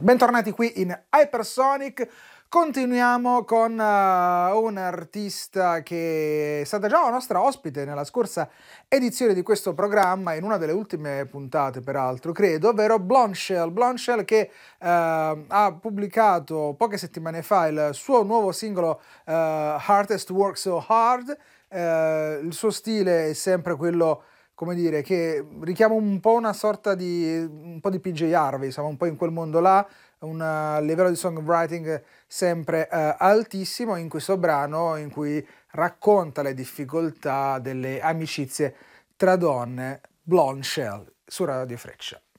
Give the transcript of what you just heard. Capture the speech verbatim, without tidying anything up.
Bentornati qui in Hypersonic. Continuiamo con uh, un artista che è stata già una nostra ospite nella scorsa edizione di questo programma, in una delle ultime puntate peraltro, credo, ovvero Blonde Shell. Blonde Shell che uh, ha pubblicato poche settimane fa il suo nuovo singolo uh, Hardest Work So Hard. Uh, il suo stile è sempre quello, come dire, che richiama un po' una sorta di un po' di P J Harvey, insomma, un po' in quel mondo là, un uh, livello di songwriting sempre uh, altissimo in questo brano in cui racconta le difficoltà delle amicizie tra donne. Blonde Shell su Radio Freccia.